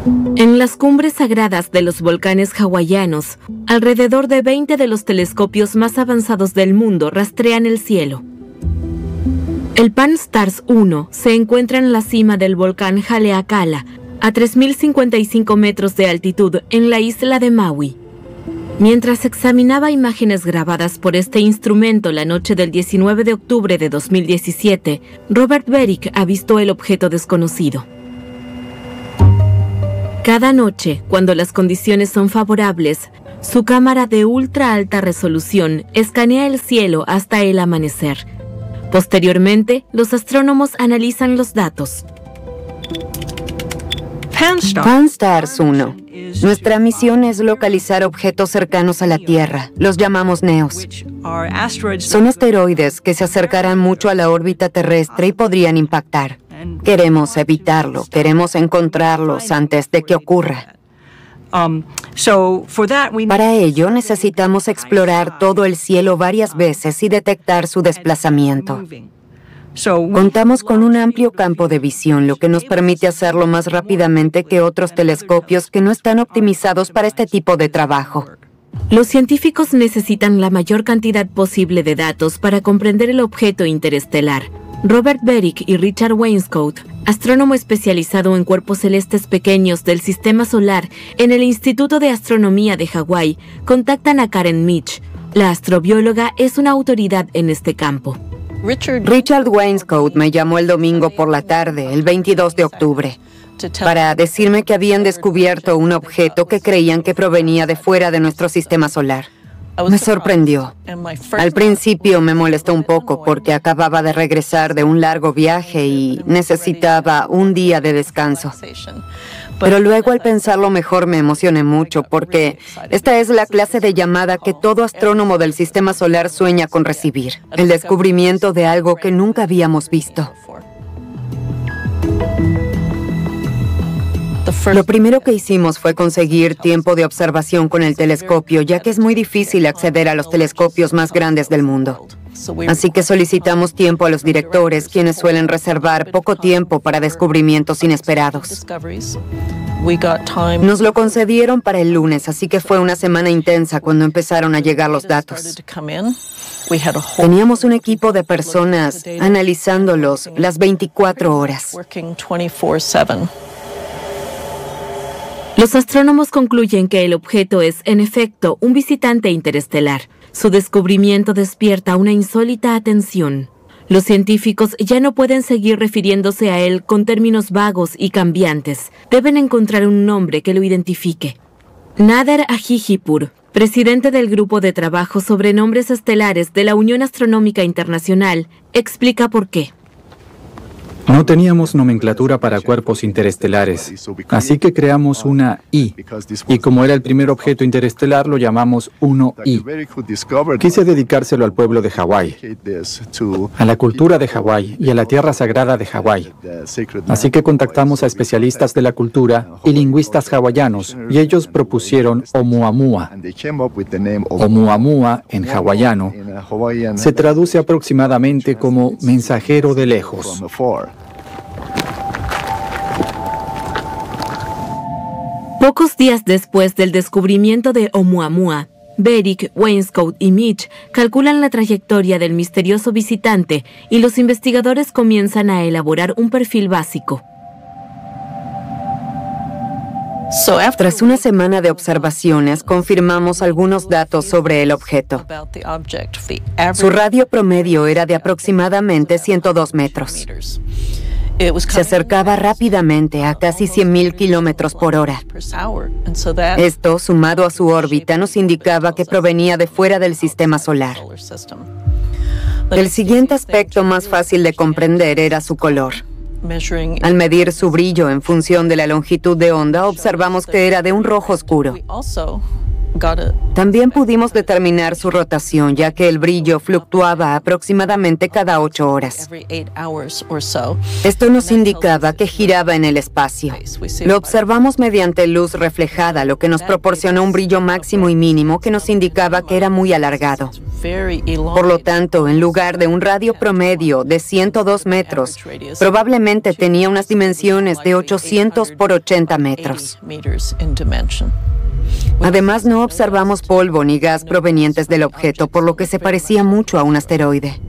En las cumbres sagradas de los volcanes hawaianos, alrededor de 20 de los telescopios más avanzados del mundo rastrean el cielo. El Pan-STARRS 1 se encuentra en la cima del volcán Haleakala, a 3.055 metros de altitud en la isla de Maui. Mientras examinaba imágenes grabadas por este instrumento la noche del 19 de octubre de 2017, Robert Beric avistó el objeto desconocido. Cada noche, cuando las condiciones son favorables, su cámara de ultra alta resolución escanea el cielo hasta el amanecer. Posteriormente, los astrónomos analizan los datos. Pan-STARRS 1. Nuestra misión es localizar objetos cercanos a la Tierra. Los llamamos NEOs. Son asteroides que se acercarán mucho a la órbita terrestre y podrían impactar. Queremos evitarlo, queremos encontrarlos antes de que ocurra. Para ello necesitamos explorar todo el cielo varias veces y detectar su desplazamiento. Contamos con un amplio campo de visión, lo que nos permite hacerlo más rápidamente que otros telescopios que no están optimizados para este tipo de trabajo. Los científicos necesitan la mayor cantidad posible de datos para comprender el objeto interestelar. Robert Beric y Richard Wainscoat, astrónomo especializado en cuerpos celestes pequeños del Sistema Solar en el Instituto de Astronomía de Hawái, contactan a Karen Mitch. La astrobióloga es una autoridad en este campo. Richard Wainscoat me llamó el domingo por la tarde, el 22 de octubre, para decirme que habían descubierto un objeto que creían que provenía de fuera de nuestro sistema solar. Me sorprendió. Al principio me molestó un poco porque acababa de regresar de un largo viaje y necesitaba un día de descanso. Pero luego, al pensarlo mejor, me emocioné mucho porque esta es la clase de llamada que todo astrónomo del sistema solar sueña con recibir. El descubrimiento de algo que nunca habíamos visto. Lo primero que hicimos fue conseguir tiempo de observación con el telescopio, ya que es muy difícil acceder a los telescopios más grandes del mundo. Así que solicitamos tiempo a los directores, quienes suelen reservar poco tiempo para descubrimientos inesperados. Nos lo concedieron para el lunes, así que fue una semana intensa cuando empezaron a llegar los datos. Teníamos un equipo de personas analizándolos las 24 horas. Los astrónomos concluyen que el objeto es, en efecto, un visitante interestelar. Su descubrimiento despierta una insólita atención. Los científicos ya no pueden seguir refiriéndose a él con términos vagos y cambiantes. Deben encontrar un nombre que lo identifique. Nader Ajijipur, presidente del Grupo de Trabajo sobre Nombres Estelares de la Unión Astronómica Internacional, explica por qué. No teníamos nomenclatura para cuerpos interestelares, así que creamos una I, y como era el primer objeto interestelar, lo llamamos 1I. Quise dedicárselo al pueblo de Hawái, a la cultura de Hawái y a la tierra sagrada de Hawái. Así que contactamos a especialistas de la cultura y lingüistas hawaianos, y ellos propusieron Oumuamua. Oumuamua, en hawaiano, se traduce aproximadamente como mensajero de lejos. Pocos días después del descubrimiento de Oumuamua, Beric, Wainscoat y Mitch calculan la trayectoria del misterioso visitante y los investigadores comienzan a elaborar un perfil básico. Tras una semana de observaciones, confirmamos algunos datos sobre el objeto. Su radio promedio era de aproximadamente 102 metros. Se acercaba rápidamente a casi 100.000 kilómetros por hora. Esto, sumado a su órbita, nos indicaba que provenía de fuera del sistema solar. El siguiente aspecto más fácil de comprender era su color. Al medir su brillo en función de la longitud de onda, observamos que era de un rojo oscuro. También pudimos determinar su rotación, ya que el brillo fluctuaba aproximadamente cada 8 horas. Esto nos indicaba que giraba en el espacio. Lo observamos mediante luz reflejada, lo que nos proporcionó un brillo máximo y mínimo que nos indicaba que era muy alargado. Por lo tanto, en lugar de un radio promedio de 102 metros, probablemente tenía unas dimensiones de 800 por 80 metros. Además, no observamos polvo ni gas provenientes del objeto, por lo que se parecía mucho a un asteroide.